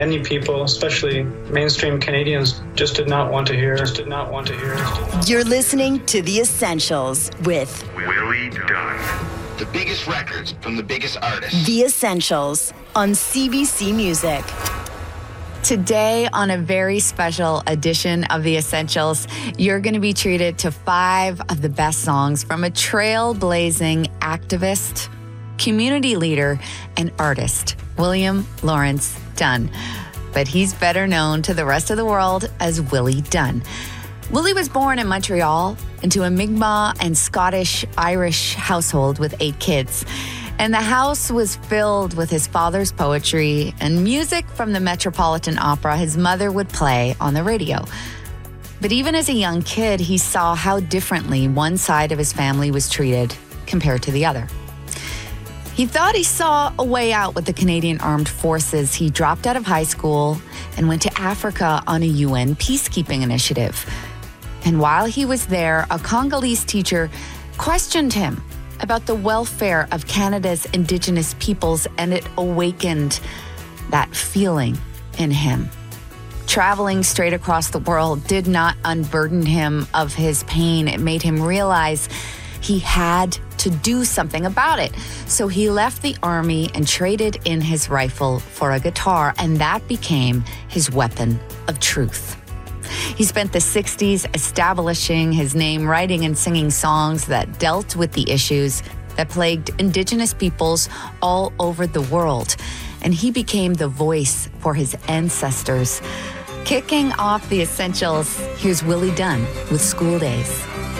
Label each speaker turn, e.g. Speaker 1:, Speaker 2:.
Speaker 1: Many people, especially mainstream Canadians, just did not want to hear.
Speaker 2: You're listening to The Essentials with
Speaker 3: Willie Dunn. The biggest records from the biggest artists.
Speaker 2: The Essentials on CBC Music.
Speaker 4: Today, on a very special edition of The Essentials, you're going to be treated to 5 of the best songs from a trailblazing activist, community leader, and artist, William Lawrence Dunn. But he's better known to the rest of the world as Willie Dunn. Willie was born in Montreal into a Mi'kmaq and Scottish-Irish household with 8 kids. And the house was filled with his father's poetry and music from the Metropolitan Opera his mother would play on the radio. But even as a young kid, he saw how differently one side of his family was treated compared to the other. He thought he saw a way out with the Canadian Armed Forces. He dropped out of high school and went to Africa on a UN peacekeeping initiative. And while he was there, a Congolese teacher questioned him about the welfare of Canada's Indigenous peoples, and it awakened that feeling in him. Traveling straight across the world did not unburden him of his pain. It made him realize he had to do something about it. So he left the army and traded in his rifle for a guitar, and that became his weapon of truth. He spent the 60s establishing his name, writing and singing songs that dealt with the issues that plagued Indigenous peoples all over the world. And he became the voice for his ancestors. Kicking off The Essentials, here's Willie Dunn with School Days.